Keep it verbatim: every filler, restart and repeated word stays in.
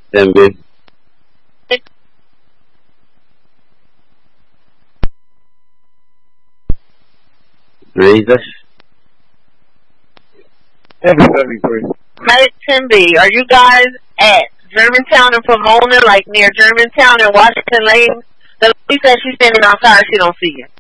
ten B. Jesus. seventy-three. Medic ten B, are you guys at Germantown and Pomona, like near Germantown and Washington Lane? The lady said she's standing outside, she don't see you.